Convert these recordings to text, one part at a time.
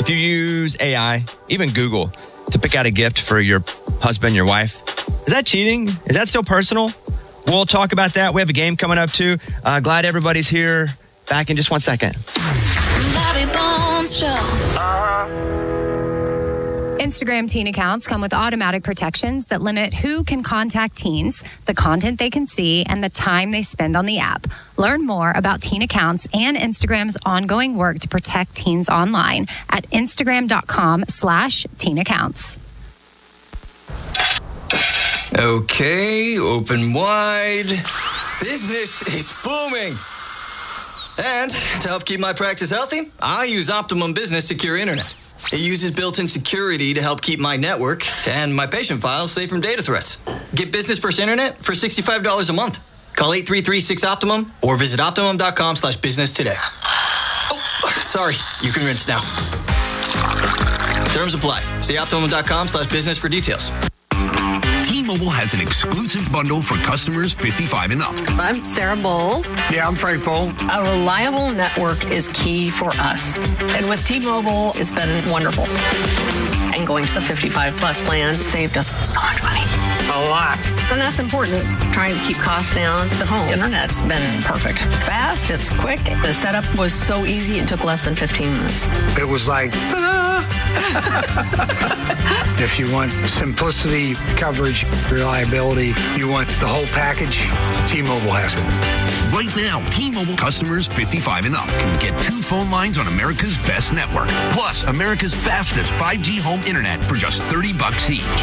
If you use AI, even Google, to pick out a gift for your husband, your wife, is that cheating? Is that still personal? We'll talk about that. We have a game coming up, too. Glad everybody's here. Back in just 1 second. Bobby Bones Show. Instagram teen accounts come with automatic protections that limit who can contact teens, the content they can see, and the time they spend on the app. Learn more about teen accounts and Instagram's ongoing work to protect teens online at Instagram.com/teen accounts. Okay, open wide. Business is booming. And to help keep my practice healthy, I use Optimum Business Secure Internet. It uses built-in security to help keep my network and my patient files safe from data threats. Get business first internet for $65 a month. Call 833-6-OPTIMUM or visit optimum.com/business today. Oh, sorry. You can rinse now. Terms apply. See optimum.com/business for details. T-Mobile has an exclusive bundle for customers 55 and up. I'm Sarah Bowl. Yeah, I'm Frank Bowl. A reliable network is key for us. And with T-Mobile, it's been wonderful. And going to the 55 plus plan saved us so much money. A lot. And that's important. Trying to keep costs down. The home internet's been perfect. It's fast, it's quick. The setup was so easy, it took less than 15 minutes. It was like, ta-da! If you want simplicity, coverage, reliability, you want the whole package, T-Mobile has it. Right now, T-Mobile customers 55 and up can get 2 phone lines on America's best network, plus America's fastest 5G home internet for just $30 each.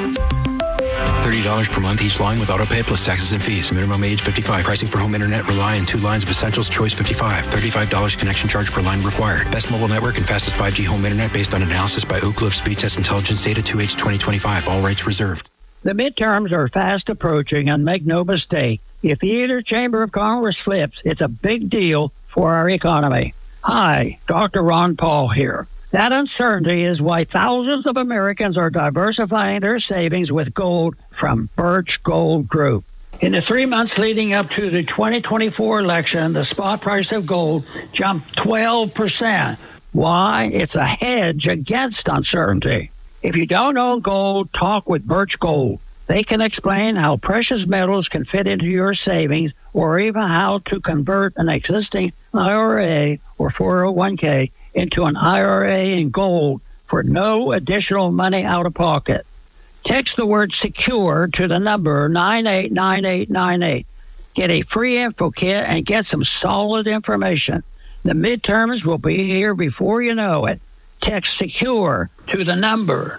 $30 per month each line with autopay plus taxes and fees. Minimum age 55. Pricing for home internet rely on 2 lines of essentials. Choice 55. $35 connection charge per line required. Best mobile network and fastest 5G home internet based on analysis by Oak Cliff Speed Test Intelligence data 2H 2025. All rights reserved. The midterms are fast approaching, and make no mistake, if either chamber of Congress flips, it's a big deal for our economy. Hi, Dr. Ron Paul here. That uncertainty is why thousands of Americans are diversifying their savings with gold from Birch Gold Group. In the 3 months leading up to the 2024 election, the spot price of gold jumped 12%. Why? It's a hedge against uncertainty. If you don't own gold, talk with Birch Gold. They can explain how precious metals can fit into your savings or even how to convert an existing IRA or 401k into an IRA in gold for no additional money out of pocket. Text the word SECURE to the number 989898. Get a free info kit and get some solid information. The midterms will be here before you know it. Text SECURE to the number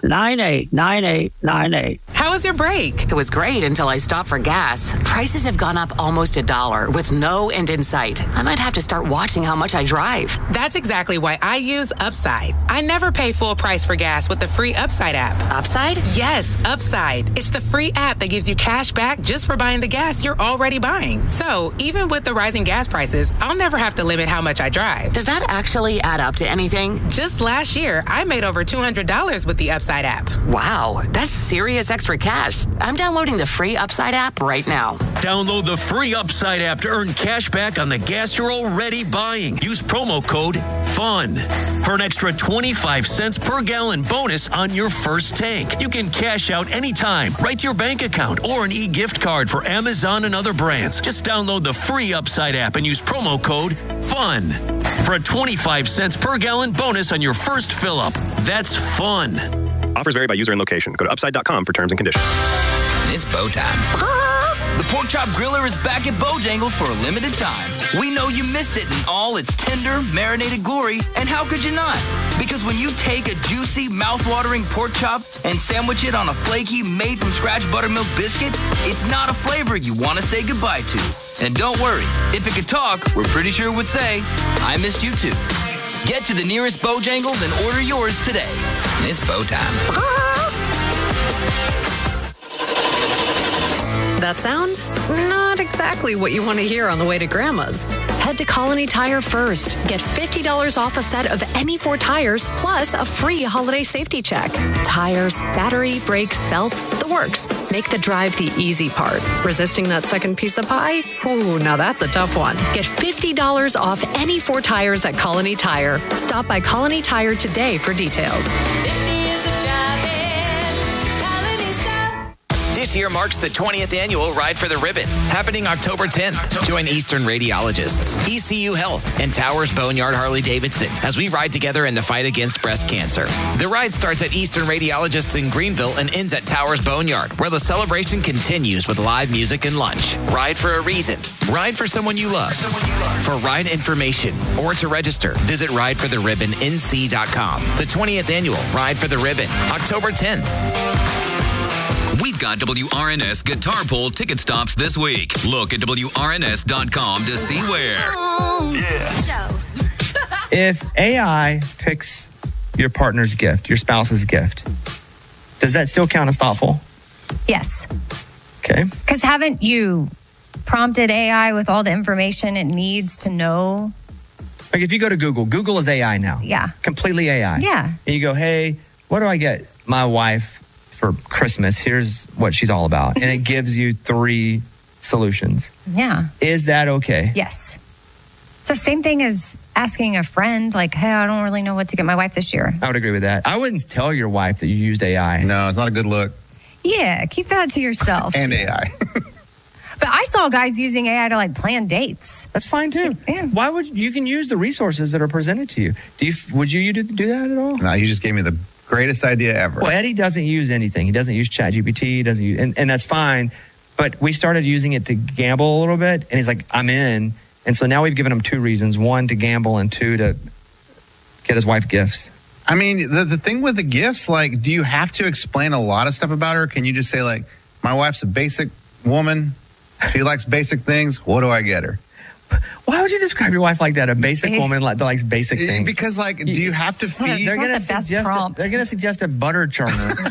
989898. How was your break? It was great until I stopped for gas. Prices have gone up almost $1 with no end in sight. I might have to start watching how much I drive. That's exactly why I use Upside. I never pay full price for gas with the free Upside app. Upside? Yes, Upside. It's the free app that gives you cash back just for buying the gas you're already buying. So even with the rising gas prices, I'll never have to limit how much I drive. Does that actually add up to anything? Just last year, I made over $200 with the Upside app. Wow, that's serious extra cash. I'm downloading the free Upside app right now. Download the free Upside app to earn cash back on the gas you're already buying. Use promo code FUN for an extra 25 cents per gallon bonus on your first tank. You can cash out anytime, right to your bank account, or an e-gift card for Amazon and other brands. Just download the free Upside app and use promo code FUN for a 25 cents per gallon bonus on your first fill-up. That's fun. Offers vary by user and location. Go to upside.com for terms and conditions. It's Bo time. The Pork Chop Griller is back at Bojangles for a limited time. We know you missed it in all its tender, marinated glory, and how could you not? Because when you take a juicy, mouth-watering pork chop and sandwich it on a flaky, made-from-scratch buttermilk biscuit, it's not a flavor you want to say goodbye to. And don't worry, if it could talk, we're pretty sure it would say, I missed you too. Get to the nearest Bojangles and order yours today. It's Bo time. That sound? Not exactly what you want to hear on the way to Grandma's. head to Colony Tire first. Get $50 off a set of any 4 tires, plus a free holiday safety check. Tires, battery, brakes, belts, the works. Make the drive the easy part. Resisting that second piece of pie? Ooh, now that's a tough one. Get $50 off any 4 tires at Colony Tire. Stop by Colony Tire today for details. This year marks the 20th annual Ride for the Ribbon, happening October 10th. Join Eastern Radiologists, ECU Health, and Towers Boneyard Harley-Davidson as we ride together in the fight against breast cancer. The ride starts at Eastern Radiologists in Greenville and ends at Towers Boneyard, where the celebration continues with live music and lunch. Ride for a reason. Ride for someone you love. For ride information or to register, visit ridefordtheribbonnc.com. The 20th annual Ride for the Ribbon, October 10th. We've got WRNS Guitar Pull ticket stops this week. Look at WRNS.com to see where. If AI picks your partner's gift, your spouse's gift, does that still count as thoughtful? Yes. Okay. Because haven't you prompted AI with all the information it needs to know? Like if you go to Google is AI now. Yeah. Completely AI. Yeah. And you go, hey, what do I get my wife for Christmas? Here's what she's all about. And it gives you 3 solutions. Yeah. Is that okay? Yes. It's the same thing as asking a friend, like, hey, I don't really know what to get my wife this year. I would agree with that. I wouldn't tell your wife that you used AI. No, it's not a good look. Yeah, keep that to yourself. And AI. But I saw guys using AI to like plan dates. That's fine too. Yeah. Why would you can use the resources that are presented to you? Would you do that at all? No, you just gave me the greatest idea ever. Well, Eddie doesn't use anything. He doesn't use ChatGPT. He doesn't use, and that's fine. But we started using it to gamble a little bit, and he's like, I'm in. And so now we've given him 2 reasons: 1, to gamble, and 2, to get his wife gifts. I mean, the thing with the gifts, like, do you have to explain a lot of stuff about her? Can you just say, like, my wife's a basic woman. She likes basic things. What do I get her? Why would you describe your wife like that? A basic woman that likes basic things? Because, like, do you have to feed? They're going to suggest a butter churner.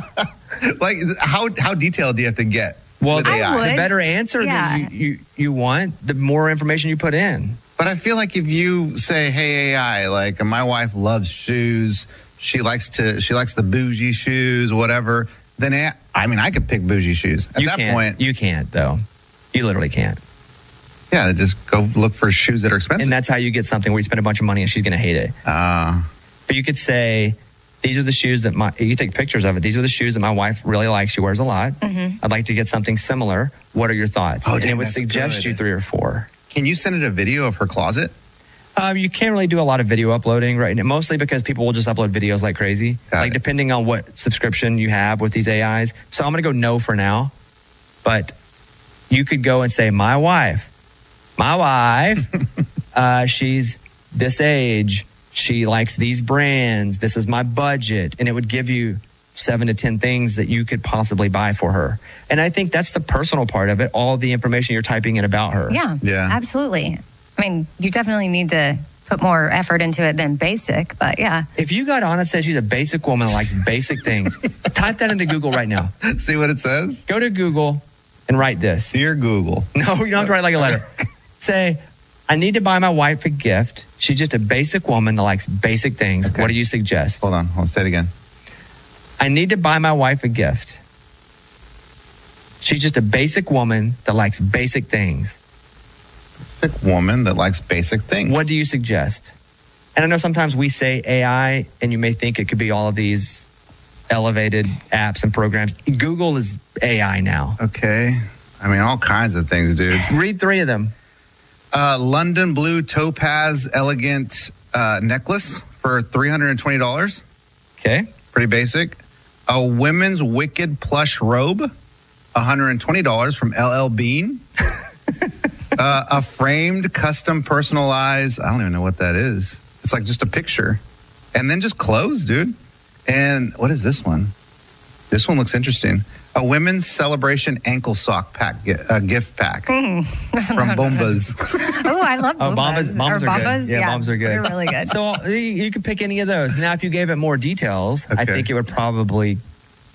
Like, how detailed do you have to get? Well, with AI? The better answer that you want, the more information you put in. But I feel like if you say, hey, AI, like, my wife loves shoes. She likes the bougie shoes, whatever. Then, I could pick bougie shoes. At that point. You can't, though. You literally can't. Yeah, just go look for shoes that are expensive. And that's how you get something where you spend a bunch of money and she's going to hate it. But you could say, these are the shoes that you take pictures of it. These are the shoes that my wife really likes. She wears a lot. Mm-hmm. I'd like to get something similar. What are your thoughts? And it would suggest you 3 or 4. Can you send it a video of her closet? You can't really do a lot of video uploading right now, mostly because people will just upload videos like crazy. Depending on what subscription you have with these AIs. So I'm going to go no for now. But you could go and say, my wife, she's this age. She likes these brands. This is my budget. And it would give you 7 to 10 things that you could possibly buy for her. And I think that's the personal part of it, all the information you're typing in about her. Yeah, absolutely. I mean, you definitely need to put more effort into it than basic, but yeah. If you got on and said she's a basic woman that likes basic things, type that into Google right now. See what it says? Go to Google and write this. Dear Google. No, you don't have to write like a letter. Say, I need to buy my wife a gift. She's just a basic woman that likes basic things. Okay. What do you suggest? Hold on. Let's say it again. I need to buy my wife a gift. She's just a basic woman that likes basic things. Basic woman that likes basic things. What do you suggest? And I know sometimes we say AI, and you may think it could be all of these elevated apps and programs. Google is AI now. Okay. I mean, all kinds of things, dude. Read 3 of them. London blue topaz elegant necklace for $320. Okay. Pretty basic. A women's wicked plush robe, $120 from LL Bean. A framed custom personalized, I don't even know what that is. It's like just a picture. And then just clothes, dude. And what is this one? This one looks interesting. A women's celebration ankle sock pack, gift pack from Bombas. Oh, I love Bombas. Bombas are good. Yeah, Bombas are good. They're really good. So you could pick any of those. Now, if you gave it more details, I think it would probably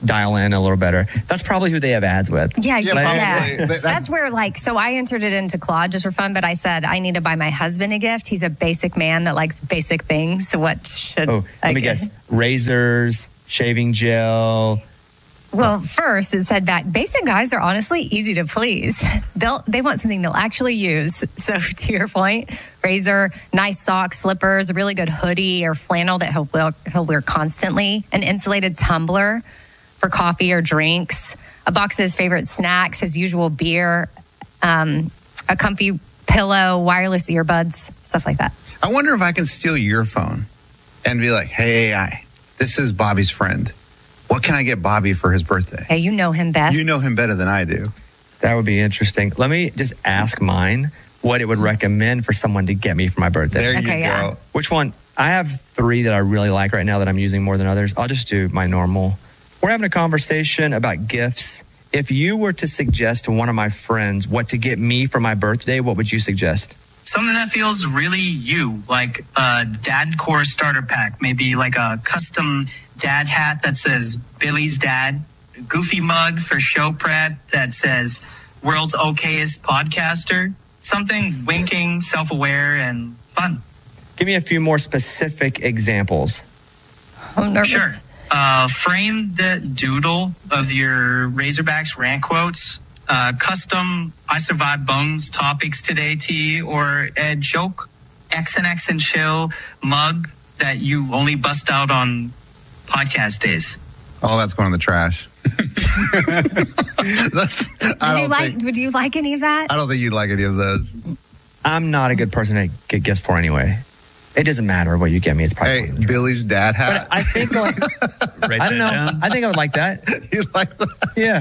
dial in a little better. That's probably who they have ads with. Yeah, Like, That's where, so I entered it into Claude just for fun, but I said I need to buy my husband a gift. He's a basic man that likes basic things. So what should let me guess. Razors, shaving gel. Well, first it said back, basic guys are honestly easy to please. They want something they'll actually use. So to your point, razor, nice socks, slippers, a really good hoodie or flannel that he'll wear constantly, an insulated tumbler for coffee or drinks, a box of his favorite snacks, his usual beer, a comfy pillow, wireless earbuds, stuff like that. I wonder if I can steal your phone and be like, hey, AI, this is Bobby's friend. What can I get Bobby for his birthday? Hey, you know him best. You know him better than I do. That would be interesting. Let me just ask mine what it would recommend for someone to get me for my birthday. There you go. Yeah. Which one? I have 3 that I really like right now that I'm using more than others. I'll just do my normal. We're having a conversation about gifts. If you were to suggest to one of my friends what to get me for my birthday, what would you suggest? Something that feels really you, like a dad core starter pack, maybe like a custom dad hat that says Billy's dad, a goofy mug for show prep that says world's okayest podcaster, something winking, self-aware, and fun. Give me a few more specific examples. I'm nervous. Sure. Frame the doodle of your Razorbacks rant quotes. Custom I Survived Bones topics today tea, or a joke XNX and chill mug that you only bust out on podcast days. All that's going in the trash. Would you like any of that? I don't think you'd like any of those. I'm not a good person to get gifts for anyway. It doesn't matter what you get me. It's probably Billy's dad hat. But I think I don't know. I think I would like that. You like that? Yeah.